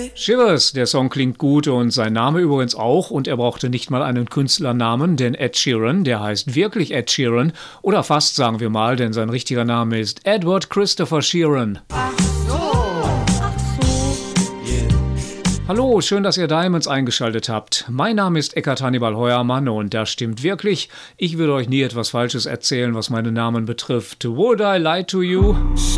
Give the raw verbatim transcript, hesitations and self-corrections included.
Shivers, der Song klingt gut und sein Name übrigens auch und er brauchte nicht mal einen Künstlernamen, denn Ed Sheeran, der heißt wirklich Ed Sheeran oder fast sagen wir mal, denn sein richtiger Name ist Edward Christopher Sheeran. Ach so. Ach so. Yeah. Hallo, schön, dass ihr Diamonds eingeschaltet habt. Mein Name ist Eckhard Hannibal Heuermann und das stimmt wirklich. Ich würde euch nie etwas Falsches erzählen, was meinen Namen betrifft. Would I lie to you?